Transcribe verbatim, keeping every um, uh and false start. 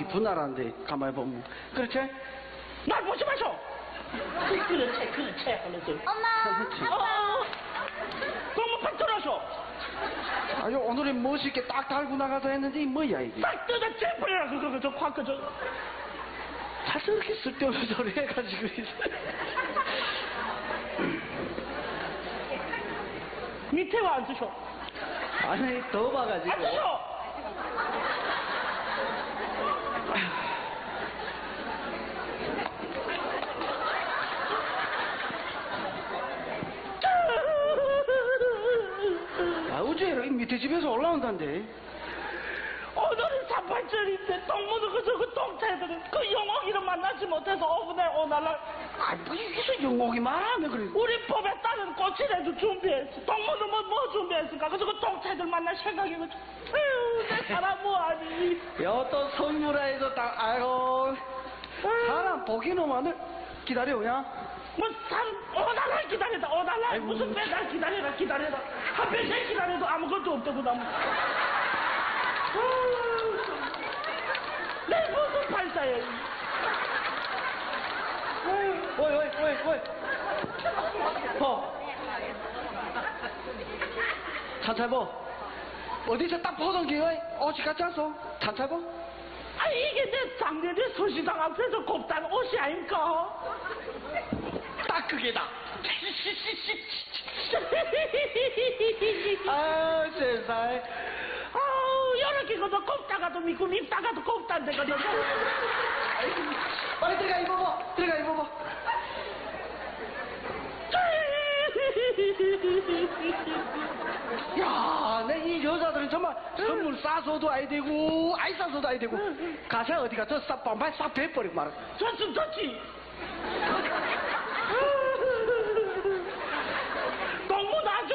깊은 나라인데 가만히 보면 그렇지? 날 보지 마쇼. 그렇지 그렇지 하면서 엄마, 아빠. 어, 너무 팍 들어쇼. 아유 오늘은 멋있게 딱 달고 나가서 했는데 이 뭐야 이게? 딱 뜯어 째버려라 그거 그저 확 그저. 다 저렇게 쓸데없는 소리 해가지고 있어. 밑에 와 앉으쇼. 아니 더워가지고. 앉으쇼. 아 어째 이렇게 밑에 집에서 올라온단데? 오늘은 삼팔절인데 똥 묻은 그 저그 똥차들은 그 영옥이를 만나지 못해서 오분에 오날날 아 뭐 여기서 영옥이 말하면 그래. 우리 법에 따른 꽃이라도 준비했어. 똥 묻은 뭐, 뭐 준비했을까? 그래서 그 똥차들 만날 생각해가지고 에휴 내 사람 뭐하니. 여또 선물아 해서 딱 아이고 사람 보기는만을 기다려야. 뭐 사람 오날날 기다리다 오날날 아이고. 무슨 매달 기다려라 기다려라 한 평생 기다려도 아무것도 없다고 나무. 내 무슨 팔자야. 어이 어이 어이 어이 어 찬찰보 어디서 딱 보던 게 옷이 같지 않소? 찬찰보? 아 이게 내 작년에 서시장 앞에서 곱단 옷이 아닌가? 딱 그게다. 아 세상에. 아우 이렇게 그저 곱다가도 믿고 밉다가도 곱단데 그저. 빨리 들어가 입어봐. 들어가 입어봐. 야, 내 이 여자들은 정말 선물 싸서도 아이 되고 아이 싸서도 아이 되고 가서 어디가 저 싹 반팔 싹 베버리고 말아. 좋지 좋지.